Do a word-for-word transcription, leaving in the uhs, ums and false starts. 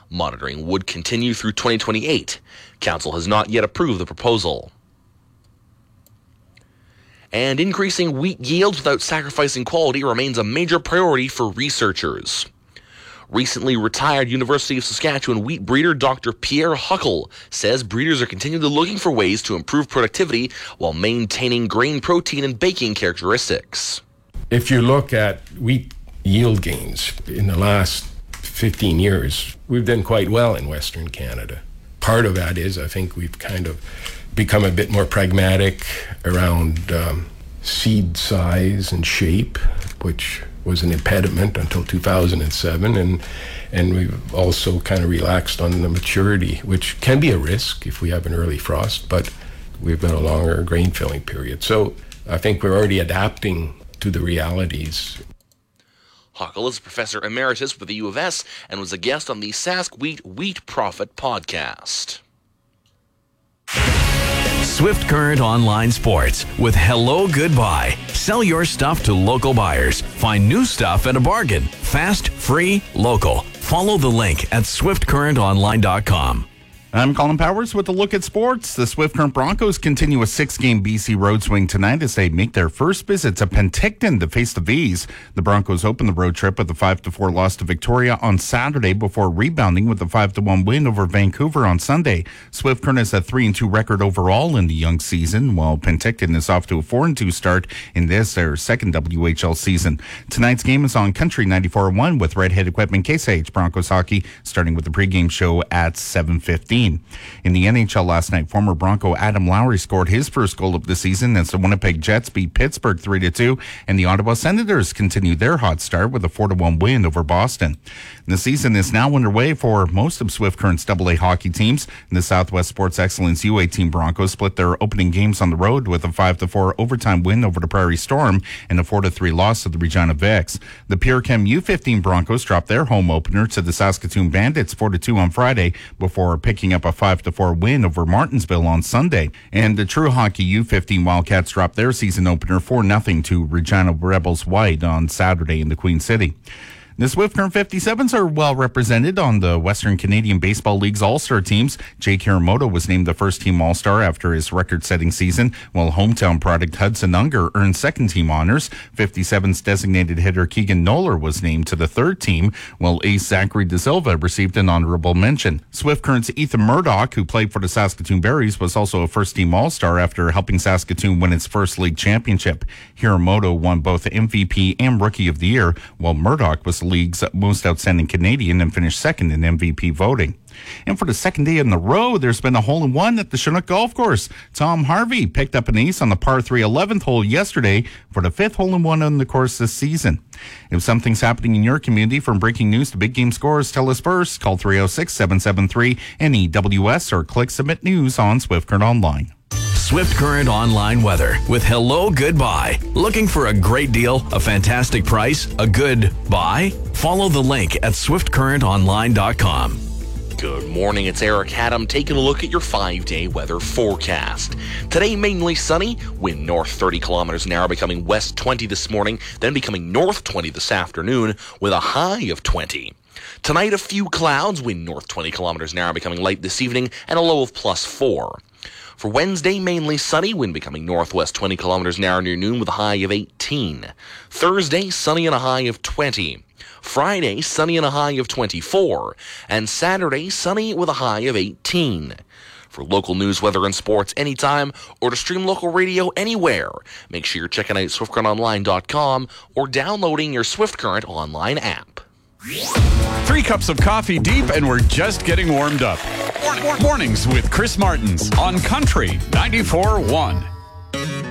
Monitoring would continue through twenty twenty-eight. Council has not yet approved the proposal. And increasing wheat yields without sacrificing quality remains a major priority for researchers. Recently retired University of Saskatchewan wheat breeder Doctor Pierre Huckel says breeders are continually looking for ways to improve productivity while maintaining grain protein and baking characteristics. If you look at wheat yield gains in the last fifteen years, we've done quite well in Western Canada. Part of that is I think we've kind of become a bit more pragmatic around um, seed size and shape, which was an impediment until two thousand seven, and and we've also kind of relaxed on the maturity, which can be a risk if we have an early frost, but we've got a longer grain filling period. So I think we're already adapting to the realities. Huckel is Professor Emeritus with the U of S and was a guest on the Sask Wheat Wheat Profit podcast. Swift Current Online Sports with Hello Goodbye. Sell your stuff to local buyers. Find new stuff at a bargain. Fast, free, local. Follow the link at swift current online dot com. I'm Colin Powers with a look at sports. The Swift Current Broncos continue a six-game B C road swing tonight as they make their first visit to Penticton to face the V's. The Broncos open the road trip with a five to four loss to Victoria on Saturday before rebounding with a five to one win over Vancouver on Sunday. Swift Current has a three and two record overall in the young season, while Penticton is off to a four and two start in this, their second W H L season. Tonight's game is on Country ninety-four point one with Redhead Equipment Case I H Broncos hockey, starting with the pregame show at seven fifteen. In the N H L last night, former Bronco Adam Lowry scored his first goal of the season as the Winnipeg Jets beat Pittsburgh three to two, and the Ottawa Senators continued their hot start with a four to one win over Boston. The season is now underway for most of Swift Current's double A hockey teams. The Southwest Sports Excellence U A team Broncos split their opening games on the road with a five to four overtime win over the Prairie Storm and a four to three loss to the Regina Vics. The Pure Chem U fifteen Broncos dropped their home opener to the Saskatoon Bandits four to two on Friday before picking up a five to four win over Martinsville on Sunday. And the True Hockey U fifteen Wildcats dropped their season opener four nothing to Regina Rebels White on Saturday in the Queen City. The Swift Current fifty-sevens are well represented on the Western Canadian Baseball League's All-Star teams. Jake Hiramoto was named the first-team All-Star after his record-setting season, while hometown product Hudson Unger earned second-team honors. fifty-sevens designated hitter Keegan Noller was named to the third team, while ace Zachary De Silva received an honorable mention. Swift Current's Ethan Murdoch, who played for the Saskatoon Berries, was also a first-team All-Star after helping Saskatoon win its first league championship. Hiramoto won both M V P and Rookie of the Year, while Murdoch was the league's most outstanding Canadian and finished second in M V P voting. And for the second day in a row, there's been a hole-in-one at the Chinook Golf Course. Tom Harvey picked up an ace on the par three eleventh hole yesterday for the fifth hole-in-one on the course this season. If something's happening in your community, from breaking news to big game scores, tell us first. Call three oh six, seven seven three, N E W S or click Submit News on Swift Current Online. Swift Current Online weather with Hello Goodbye. Looking for a great deal, a fantastic price, a good buy? Follow the link at swift current online dot com. Good morning, it's Eric Haddam taking a look at your five-day weather forecast. Today, mainly sunny, wind north thirty kilometers an hour, becoming west twenty this morning, then becoming north twenty this afternoon, with a high of twenty. Tonight, a few clouds, wind north twenty kilometers an hour, becoming light this evening, and a low of plus four. For Wednesday, mainly sunny, wind becoming northwest twenty kilometers an hour near noon with a high of eighteen. Thursday, sunny and a high of twenty. Friday, sunny and a high of twenty-four. And Saturday, sunny with a high of eighteen. For local news, weather, and sports anytime, or to stream local radio anywhere, make sure you're checking out swift current online dot com or downloading your Swift Current Online app. Three cups of coffee deep, and we're just getting warmed up. Mornings with Chris Martins on Country ninety-four point one.